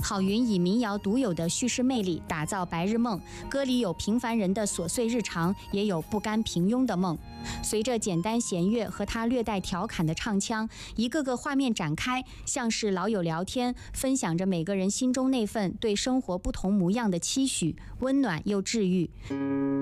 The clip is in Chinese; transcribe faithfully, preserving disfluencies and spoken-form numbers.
郝云以民谣独有的叙事魅力打造白日梦，歌里有平凡人的琐碎日常，也有不甘平庸的梦。随着简单弦乐和他略带调侃的唱腔，一个个画面展开，像是老友聊天，分享着每个人心中那份对生活不同模样的期许，温暖又治愈。